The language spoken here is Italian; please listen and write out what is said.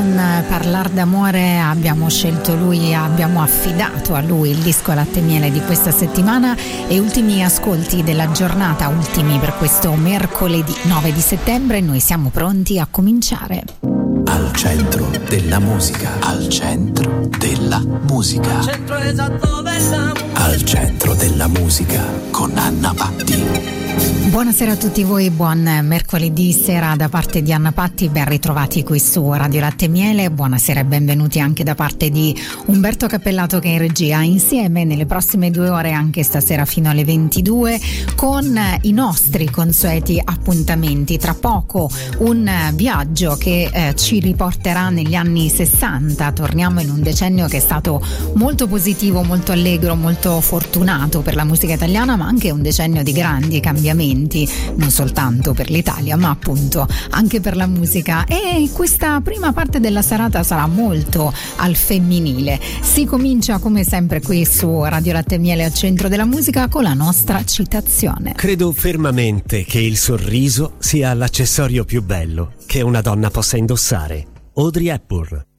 Parlar d'amore abbiamo scelto lui, abbiamo affidato a lui il disco Latte e Miele di questa settimana e ultimi ascolti della giornata, ultimi per questo mercoledì 9 di settembre. Noi siamo pronti a cominciare. Al centro della musica, al centro della musica, al centro esatto della musica, al centro della musica con Anna Patti. Buonasera a tutti voi, buon mercoledì sera da parte di Anna Patti, ben ritrovati qui su Radio Latte e Miele. Buonasera e benvenuti anche da parte di Umberto Cappellato che è in regia, insieme nelle prossime 2 ore, anche stasera fino alle 22, con i nostri consueti appuntamenti. Tra poco un viaggio che ci riporterà negli anni 60, torniamo in un decennio che è stato molto positivo, molto allegro, molto fortunato per la musica italiana, ma anche un decennio di grandi cambiamenti, non soltanto per l'Italia ma appunto anche per la musica. E questa prima parte della serata sarà molto al femminile. Si comincia come sempre qui su Radio Latte e Miele al centro della musica con la nostra citazione. Credo fermamente che il sorriso sia l'accessorio più bello che una donna possa indossare. Audrey Hepburn.